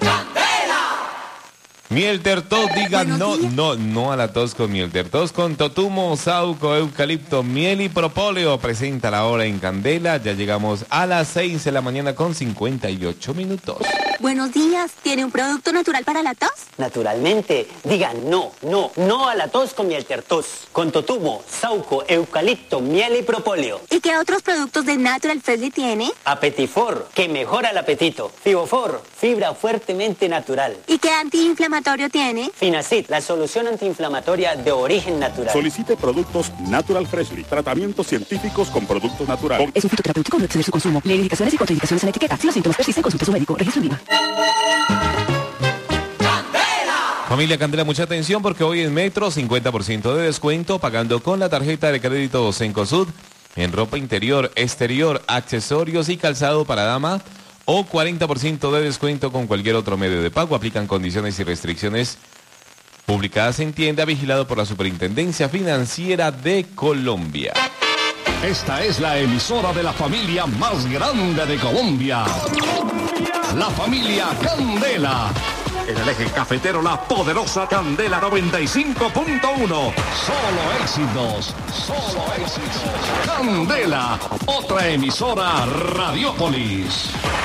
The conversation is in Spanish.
Mielter tos, diga no a la tos con Mielter. Tos con totumo, sauco, eucalipto, miel y propóleo. Presenta la hora en Candela. Ya llegamos a las 6 de la mañana con 58 minutos. Buenos días. ¿Tiene un producto natural para la tos? Naturalmente. Diga no a la tos con Mielter Tos. Con totumo, sauco, eucalipto, miel y propóleo. ¿Y qué otros productos de Natural Freshly tiene? Apetifor, que mejora el apetito. Fibofor, fibra fuertemente natural. ¿Y qué antiinflamatorio tiene? Finacid, la solución antiinflamatoria de origen natural. Solicite productos Natural Freshly. Tratamientos científicos con productos naturales. Es un fitoterapéutico, no exceder su consumo. Lee indicaciones y contraindicaciones en la etiqueta. Si los síntomas persisten, consulte a su médico. Registro en Lima. Familia Candela, mucha atención porque hoy en Metro 50% de descuento pagando con la tarjeta de crédito Cencosud en ropa interior, exterior, accesorios y calzado para dama o 40% de descuento con cualquier otro medio de pago. Aplican condiciones y restricciones publicadas en tienda, vigilado por la Superintendencia Financiera de Colombia. Esta es la emisora de la familia más grande de Colombia. La familia Candela. En el eje cafetero, la poderosa Candela 95.1. Solo éxitos, solo éxitos. Candela, otra emisora Radiópolis.